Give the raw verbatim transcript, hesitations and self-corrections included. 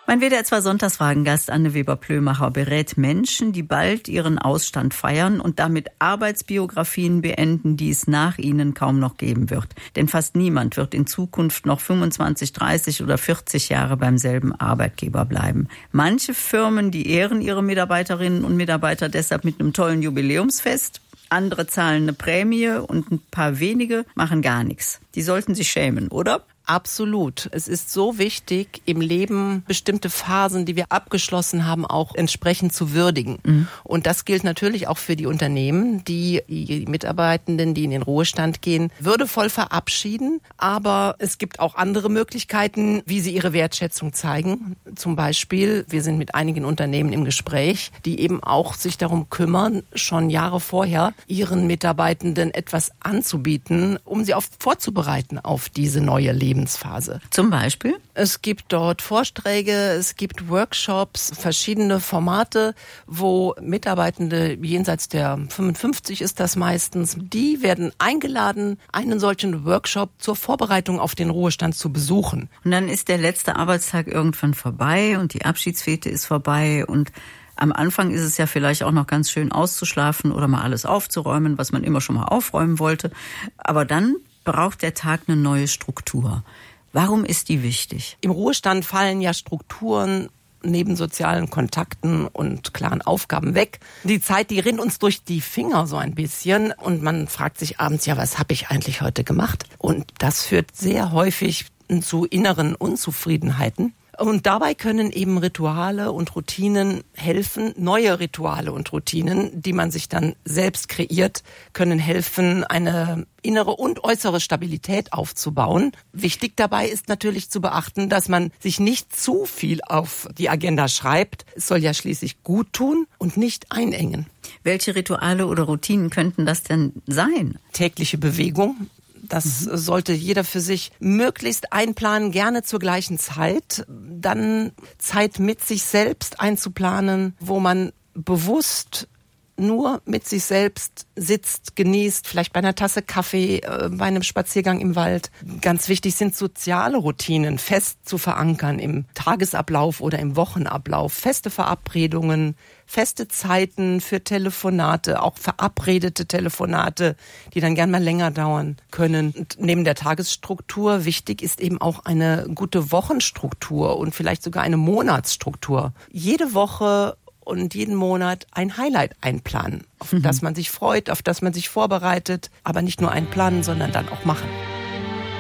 Mein W D R zwei Sonntagsfragengast Anne Weber-Plömacher berät Menschen, die bald ihren Ausstand feiern und damit Arbeitsbiografien beenden, die es nach ihnen kaum noch geben wird. Denn fast niemand wird in Zukunft noch fünfundzwanzig, dreißig oder vierzig Jahre beim selben Arbeitgeber bleiben. Manche Firmen, die ehren ihre Mitarbeiterinnen und Mitarbeiter deshalb mit einem tollen Jubiläumsfest. Andere zahlen eine Prämie und ein paar wenige machen gar nichts. Die sollten sich schämen, oder? Absolut. Es ist so wichtig, im Leben bestimmte Phasen, die wir abgeschlossen haben, auch entsprechend zu würdigen. Mhm. Und das gilt natürlich auch für die Unternehmen, die die Mitarbeitenden, die in den Ruhestand gehen, würdevoll verabschieden. Aber es gibt auch andere Möglichkeiten, wie sie ihre Wertschätzung zeigen. Zum Beispiel, wir sind mit einigen Unternehmen im Gespräch, die eben auch sich darum kümmern, schon Jahre vorher ihren Mitarbeitenden etwas anzubieten, um sie auf, vorzubereiten auf diese neue Lebensphase. Lebensphase. Zum Beispiel? Es gibt dort Vorträge, es gibt Workshops, verschiedene Formate, wo Mitarbeitende jenseits der fünfundfünfzig ist das meistens, die werden eingeladen, einen solchen Workshop zur Vorbereitung auf den Ruhestand zu besuchen. Und dann ist der letzte Arbeitstag irgendwann vorbei und die Abschiedsfete ist vorbei und am Anfang ist es ja vielleicht auch noch ganz schön auszuschlafen oder mal alles aufzuräumen, was man immer schon mal aufräumen wollte. Aber dann braucht der Tag eine neue Struktur. Warum ist die wichtig? Im Ruhestand fallen ja Strukturen neben sozialen Kontakten und klaren Aufgaben weg. Die Zeit, die rinnt uns durch die Finger so ein bisschen und man fragt sich abends, ja, was habe ich eigentlich heute gemacht? Und das führt sehr häufig zu inneren Unzufriedenheiten. Und dabei können eben Rituale und Routinen helfen. Neue Rituale und Routinen, die man sich dann selbst kreiert, können helfen, eine innere und äußere Stabilität aufzubauen. Wichtig dabei ist natürlich zu beachten, dass man sich nicht zu viel auf die Agenda schreibt. Es soll ja schließlich gut tun und nicht einengen. Welche Rituale oder Routinen könnten das denn sein? Tägliche Bewegung. Das mhm. sollte jeder für sich möglichst einplanen, gerne zur gleichen Zeit. Dann Zeit mit sich selbst einzuplanen, wo man bewusst nur mit sich selbst sitzt, genießt, vielleicht bei einer Tasse Kaffee, äh, bei einem Spaziergang im Wald. Ganz wichtig sind soziale Routinen fest zu verankern im Tagesablauf oder im Wochenablauf. Feste Verabredungen, feste Zeiten für Telefonate, auch verabredete Telefonate, die dann gern mal länger dauern können. Und neben der Tagesstruktur wichtig ist eben auch eine gute Wochenstruktur und vielleicht sogar eine Monatsstruktur. Jede Woche und jeden Monat ein Highlight einplanen, auf mhm. das man sich freut, auf das man sich vorbereitet, aber nicht nur einplanen, sondern dann auch machen.